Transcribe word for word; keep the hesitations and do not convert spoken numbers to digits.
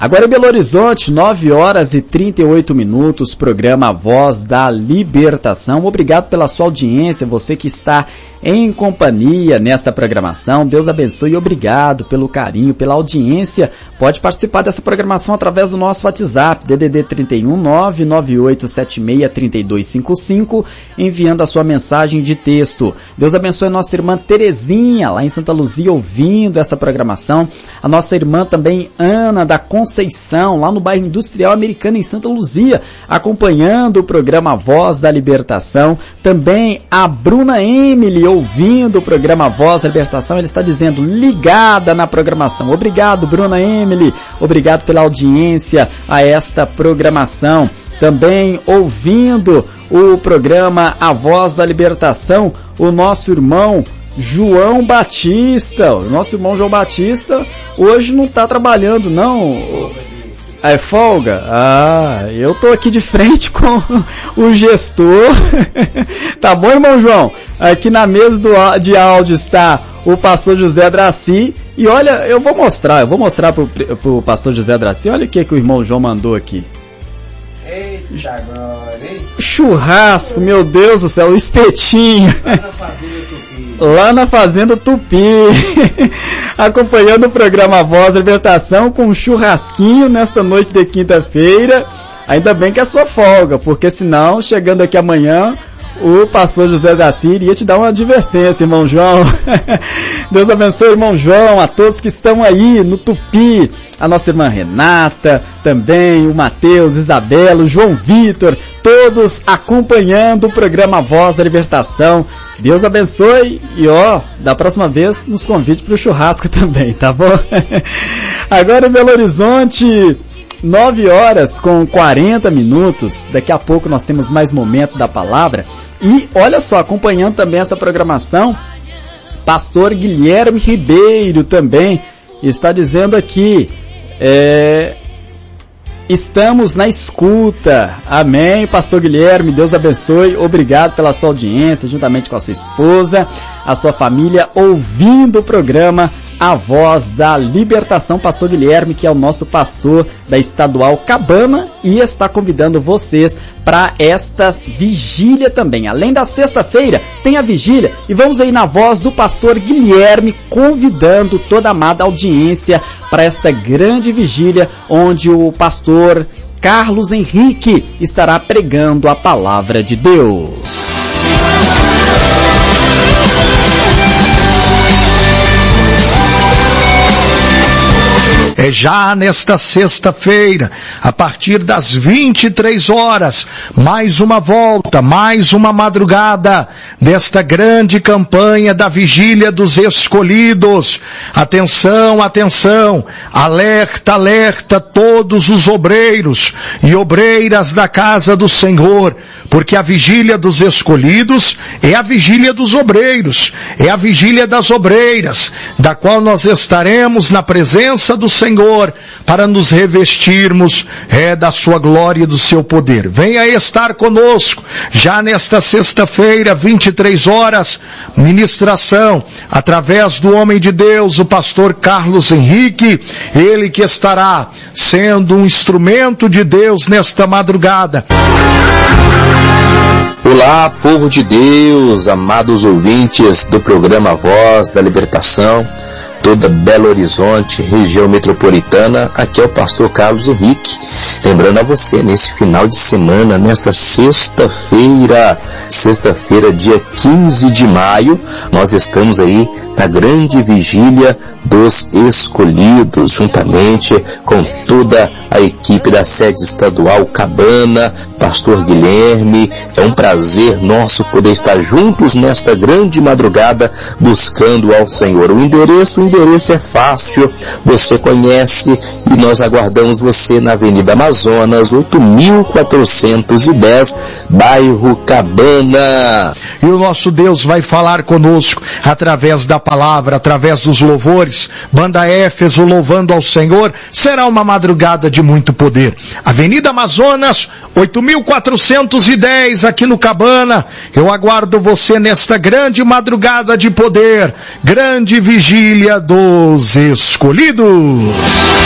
Agora em Belo Horizonte, nove horas e trinta e oito minutos, programa Voz da Libertação. Obrigado pela sua audiência, você que está em companhia nesta programação. Deus abençoe e obrigado pelo carinho, pela audiência. Pode participar dessa programação através do nosso WhatsApp, D D D trinta e um, nove nove oito sete seis, três dois cinco cinco, enviando a sua mensagem de texto. Deus abençoe a nossa irmã Terezinha, lá em Santa Luzia, ouvindo essa programação. A nossa irmã também, Ana, da Conceição, lá no bairro Industrial Americano, em Santa Luzia, acompanhando o programa Voz da Libertação. Também a Bruna Emily, ouvindo o programa Voz da Libertação. Ele está dizendo, ligada na programação. Obrigado, Bruna Emily. Obrigado pela audiência a esta programação. Também ouvindo o programa A Voz da Libertação, o nosso irmão João Batista. O nosso irmão João Batista hoje não está trabalhando, não. É folga? Ah, eu tô aqui de frente com o gestor. Tá bom, irmão João? Aqui na mesa do, de áudio está o pastor José Draci. E olha, eu vou mostrar, eu vou mostrar pro, pro pastor José Draci. Olha o que, que o irmão João mandou aqui. Eita, agora, hein? Churrasco, meu Deus do céu, o espetinho. Lá na Fazenda Tupi. Acompanhando o programa Voz da Libertação com um churrasquinho nesta noite de quinta-feira. Ainda bem que é sua folga, porque senão, chegando aqui amanhã, o pastor José Daci iria te dar uma advertência, irmão João. Deus abençoe, irmão João, a todos que estão aí no Tupi, a nossa irmã Renata, também o Mateus, Isabela, o João Vitor, todos acompanhando o programa Voz da Libertação. Deus abençoe e ó, da próxima vez nos convide para o churrasco também, tá bom? Agora em Belo Horizonte, nove horas com quarenta minutos, daqui a pouco nós temos mais momento da palavra. E olha só, acompanhando também essa programação, pastor Guilherme Ribeiro também está dizendo aqui, é, estamos na escuta, amém, pastor Guilherme, Deus abençoe, obrigado pela sua audiência, juntamente com a sua esposa, a sua família, ouvindo o programa A Voz da Libertação. Pastor Guilherme, que é o nosso pastor da Estadual Cabana, e está convidando vocês para esta vigília também. Além da sexta-feira, tem a vigília, e vamos aí na voz do pastor Guilherme, convidando toda a amada audiência para esta grande vigília, onde o pastor Carlos Henrique estará pregando a palavra de Deus. É já nesta sexta-feira, a partir das vinte e três horas, mais uma volta, mais uma madrugada desta grande campanha da Vigília dos Escolhidos. Atenção, atenção, alerta, alerta todos os obreiros e obreiras da casa do Senhor, porque a Vigília dos Escolhidos é a Vigília dos obreiros, é a Vigília das obreiras, da qual nós estaremos na presença do Senhor para nos revestirmos é, da sua glória e do seu poder. Venha estar conosco já nesta sexta-feira, vinte e três horas, ministração através do homem de Deus, o pastor Carlos Henrique, ele que estará sendo um instrumento de Deus nesta madrugada. Olá, povo de Deus, amados ouvintes do programa Voz da Libertação, toda Belo Horizonte, região metropolitana. Aqui é o pastor Carlos Henrique, lembrando a você, nesse final de semana, nesta sexta-feira, sexta-feira, dia quinze de maio, nós estamos aí na grande vigília dos escolhidos, juntamente com toda a equipe da sede estadual Cabana, pastor Guilherme. É um prazer nosso poder estar juntos nesta grande madrugada buscando ao Senhor. O endereço, o endereço é fácil, você conhece, e nós aguardamos você na Avenida Amazonas, oito mil quatrocentos e dez, bairro Cabana. E o nosso Deus vai falar conosco através da palavra, através dos louvores. Banda Éfeso louvando ao Senhor. Será uma madrugada de muito poder. Avenida Amazonas, oito mil quatrocentos e dez, aqui no Cabana. Eu aguardo você nesta grande madrugada de poder, grande vigília dos escolhidos.